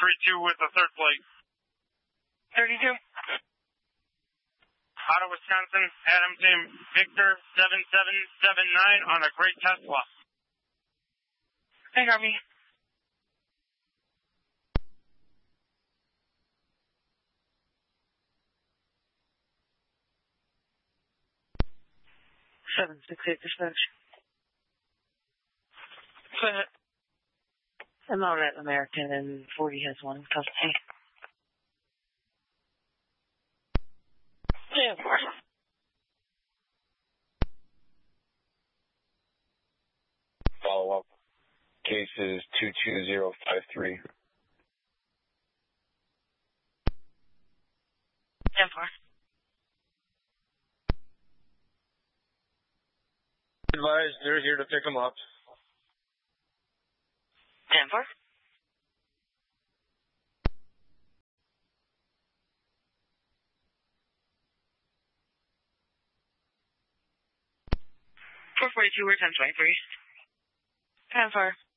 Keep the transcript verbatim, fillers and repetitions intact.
three two with the third plate. thirty-two. Out of Wisconsin, Adam Team Victor seven seven seven nine on a great Tesla. Hey, Harvey. seven six eight dispatch. Go ahead. I'm out at American and forty has one custody. Yeah. Follow up. Case is two two zero five three. ten four. Advised, they're here to pick them up. ten four. four forty-two, we're ten twenty-three. ten four.